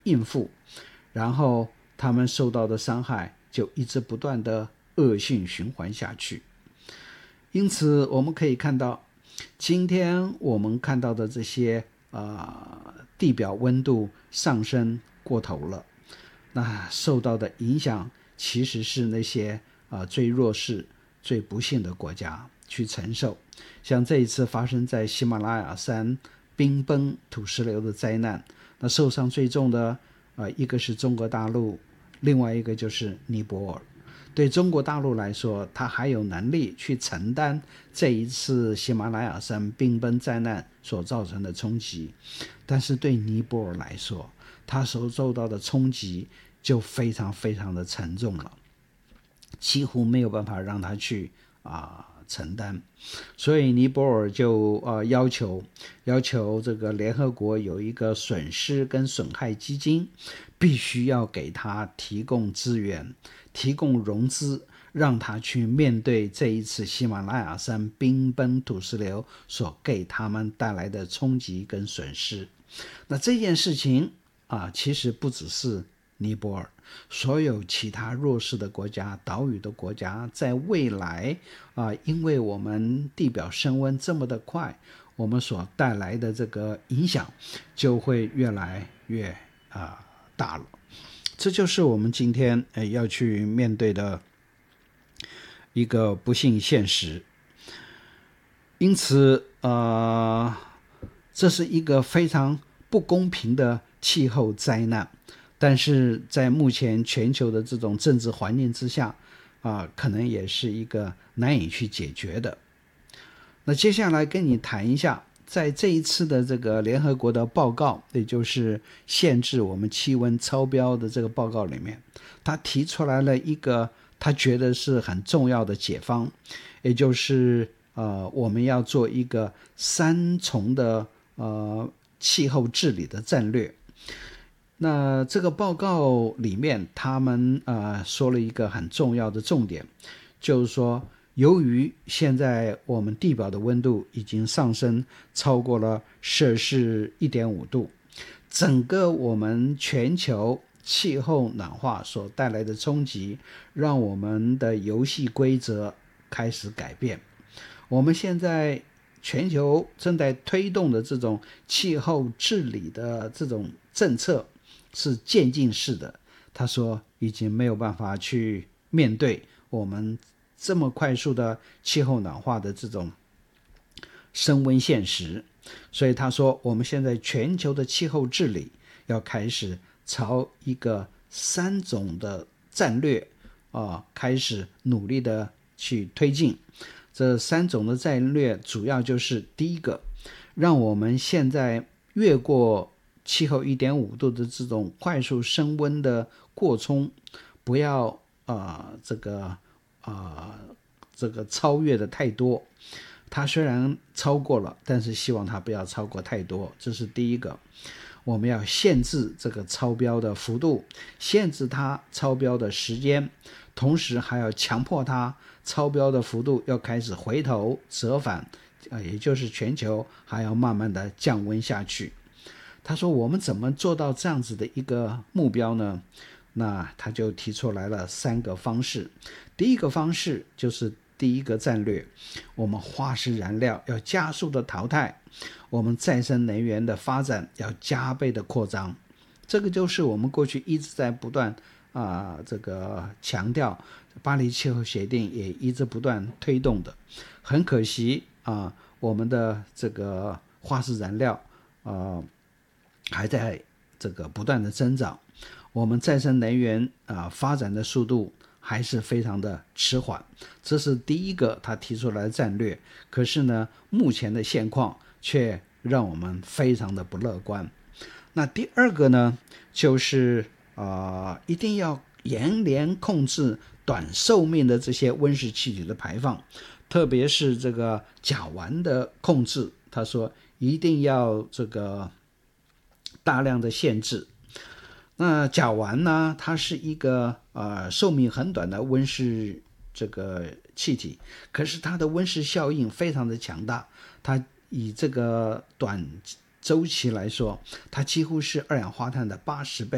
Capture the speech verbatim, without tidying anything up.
应付，然后他们受到的伤害就一直不断的恶性循环下去。因此我们可以看到，今天我们看到的这些呃地表温度上升过头了，那受到的影响其实是那些呃最弱势最不幸的国家去承受。像这一次发生在喜马拉雅山冰崩土石流的灾难，那受伤最重的呃一个是中国大陆，另外一个就是尼泊尔。对中国大陆来说，它还有能力去承担这一次喜马拉雅山冰崩灾难所造成的冲击，但是对尼泊尔来说，它所受到的冲击就非常非常的沉重了，几乎没有办法让它去啊、呃、承担。所以尼泊尔就呃要求要求这个联合国有一个损失跟损害基金，必须要给他提供资源，提供融资，让他去面对这一次喜马拉雅山冰崩土石流所给他们带来的冲击跟损失。那这件事情啊，其实不只是尼泊尔，所有其他弱势的国家、岛屿的国家，在未来啊，因为我们地表升温这么的快，我们所带来的这个影响就会越来越啊大了。这就是我们今天呃要去面对的一个不幸现实。因此呃，这是一个非常不公平的气候灾难，但是在目前全球的这种政治环境之下啊、呃，可能也是一个难以去解决的。那接下来跟你谈一下，在这一次的这个联合国的报告，也就是限制我们气温超标的这个报告里面，他提出来了一个他觉得是很重要的解方，也就是呃我们要做一个三重的呃气候治理的战略。那这个报告里面，他们呃说了一个很重要的重点，就是说，由于现在我们地表的温度已经上升超过了摄氏 一点五 度，整个我们全球气候暖化所带来的冲击，让我们的游戏规则开始改变。我们现在全球正在推动的这种气候治理的这种政策是渐进式的，他说已经没有办法去面对我们这么快速的气候暖化的这种升温现实，所以他说我们现在全球的气候治理要开始朝一个三种的战略啊，开始努力的去推进。这三种的战略主要就是第一个，让我们现在越过气候 一点五 度的这种快速升温的过冲，不要呃这个呃这个超越的太多。它虽然超过了，但是希望它不要超过太多，这是第一个。我们要限制这个超标的幅度，限制它超标的时间，同时还要强迫它超标的幅度要开始回头折返，也就是全球还要慢慢的降温下去。他说我们怎么做到这样子的一个目标呢？那他就提出来了三个方式。第一个方式就是第一个战略，我们化石燃料要加速的淘汰，我们再生能源的发展要加倍的扩张。这个就是我们过去一直在不断啊、呃、这个强调，巴黎气候协定也一直不断推动的。很可惜啊、呃，我们的这个化石燃料啊、呃、还在这个不断的增长，我们再生能源啊、呃、发展的速度还是非常的迟缓，这是第一个他提出来的战略。可是呢，目前的现况却让我们非常的不乐观。那第二个呢，就是呃，一定要严严控制短寿命的这些温室气体的排放，特别是这个甲烷的控制。他说一定要这个大量的限制。那甲烷呢，它是一个呃寿命很短的温室这个气体，可是它的温室效应非常的强大，它以这个短周期来说，它几乎是二氧化碳的八十倍。